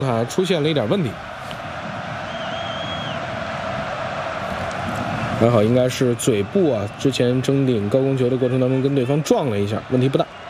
卡出现了一点问题，还好应该是嘴部啊，之前争顶高空球的过程当中跟对方撞了一下，问题不大。